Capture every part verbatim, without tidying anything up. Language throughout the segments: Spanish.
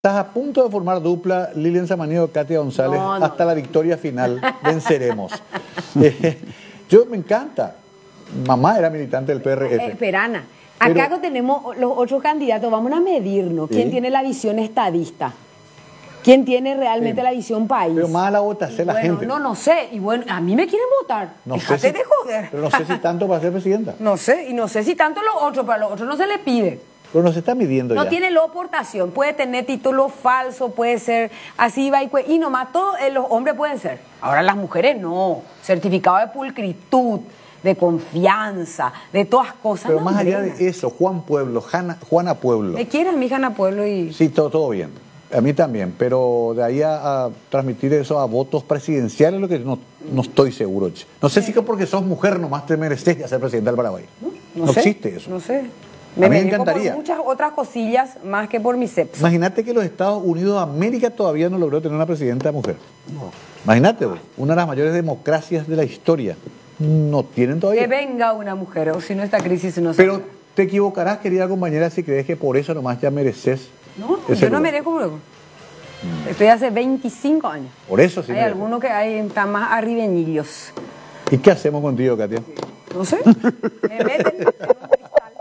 Estás a punto de formar dupla, Lilian Samaniego, Katia González, no, no, hasta no. la victoria final. Venceremos. eh, yo me encanta. Mamá era militante del P R F. Eh, Perana, acá Pero, tenemos los otros candidatos, vamos a medirnos. ¿Quién ¿sí? tiene la visión estadista? ¿Quién tiene realmente Sí. la visión país? Pero más la votación la bueno, gente. no, no sé. Y bueno, a mí me quieren votar. No sé Déjate si- de joder. Pero no sé si tanto para ser presidenta. No sé, y no sé si tanto los otros, para los otros no se les pide. Pero nos está midiendo No ya. tiene la aportación, puede tener título falso, puede ser así, va y, cue- y nomás todos eh, los hombres pueden ser. Ahora las mujeres no. Certificado de pulcritud, de confianza, de todas cosas. Pero no, más allá hombre. de eso, Juan Pueblo, Jana- Juana Pueblo. Me quiere a mi Jana Pueblo y... Sí, todo, todo bien. A mí también. Pero de ahí a, a transmitir eso a votos presidenciales, lo que no, no estoy seguro. che. No sé si que porque sos mujer nomás te mereces ser presidenta del Paraguay. No, No sé, existe eso. No sé. A mí me merezco encantaría. por muchas otras cosillas más que por mi sexo. Imagínate que los Estados Unidos de América todavía no logró tener una presidenta mujer. Imagínate, vos, una de las mayores democracias de la historia. No tienen todavía. Que venga una mujer, o si no esta crisis no se... Pero te equivocarás, querida compañera, si crees que por eso nomás ya mereces. No, ese yo no lugar. merezco luego. Estoy hace veinticinco años. Por eso sí Hay mereces. algunos que hay, están más arribeñillos. ¿Y qué hacemos contigo, Katia? No sé. Me meten en un cristal.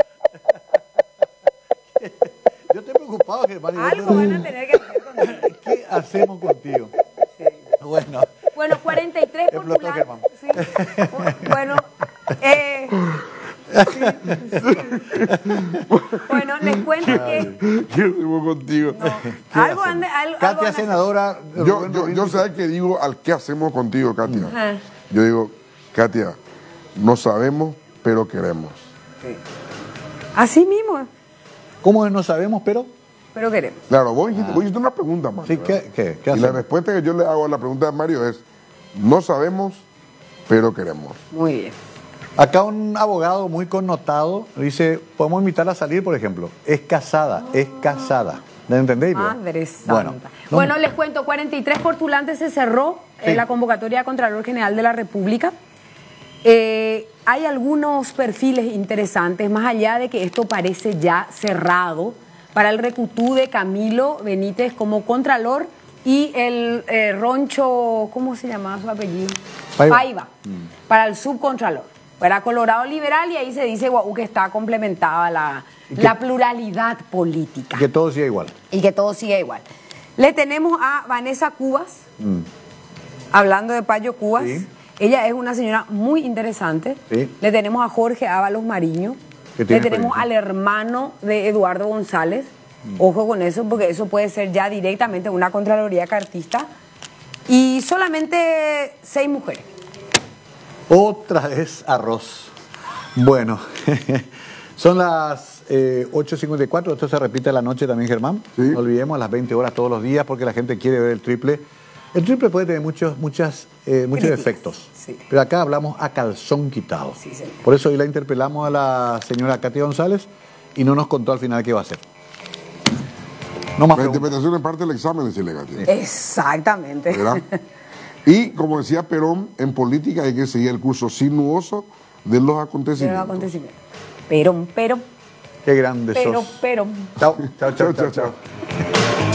Yo estoy preocupado, Germán. y vos Algo no- van a tener que hacer conmigo. ¿Qué hacemos contigo? Sí. Bueno. Bueno, cuarenta y tres Explotó, postulantes. Germán. Sí. Bueno, eh, bueno, les cuento que ¿Qué hacemos contigo? ¿Qué algo hacemos? ande, algo, algo Katia, van a hacer. senadora. Yo, Rubén yo, Rubín yo dice- sé que digo al qué hacemos contigo, Katia. Ajá. Yo digo, Katia, no sabemos, pero queremos. Así mismo, ¿Cómo es? No sabemos, pero. pero queremos. Claro, vos dijiste, vos hiciste una pregunta, Mario. Sí, ¿qué, ¿verdad? qué, qué Y la hacemos? respuesta que yo le hago a la pregunta de Mario es, no sabemos, pero queremos. Muy bien. Acá un abogado muy connotado dice, podemos invitarla a salir, por ejemplo. Es casada, es casada. ¿Me entendéis? Madre santa. Bueno, no- Bueno, les cuento, cuarenta y tres postulantes se cerró Sí. en la convocatoria de Contralor General de la República. Eh, hay algunos perfiles interesantes, más allá de que esto parece ya cerrado, para el recutú de Camilo Benítez como Contralor y el eh, Roncho, ¿cómo se llamaba su apellido? Paiva. Paiva, para el subcontralor. Era Colorado Liberal y ahí se dice guau, que está complementada la, que- la pluralidad política. que todo siga igual. Y que todo siga igual. Le tenemos a Vanessa Cubas, hablando de Payo Cubas. Sí. Ella es una señora muy interesante. Sí. Le tenemos a Jorge Ábalos Mariño. Que Le tiene tenemos experiencia. al hermano de Eduardo González. Ojo con eso, porque eso puede ser ya directamente una Contraloría cartista. Y solamente seis mujeres. Otra vez arroz. Bueno, son las eh, ocho cincuenta y cuatro, esto se repite a la noche también, Germán. Sí. No olvidemos, a las veinte horas todos los días, porque la gente quiere ver el triple. El triple puede tener muchos, muchas, eh, muchos Críticas, efectos, sí. pero acá hablamos a calzón quitado. Sí, señor. Por eso hoy la interpelamos a la señora Katia González y no nos contó al final qué va a hacer. No más La preguntas. interpretación es parte del examen, decirle, Katia. Exactamente. ¿Verdad? Y, como decía Perón, en política hay que seguir el curso sinuoso de los Pero acontecimientos. acontecimiento. Pero, pero, Qué grande pero, sos. pero. Chao, chao, chao, Chao, chao. chao, chao.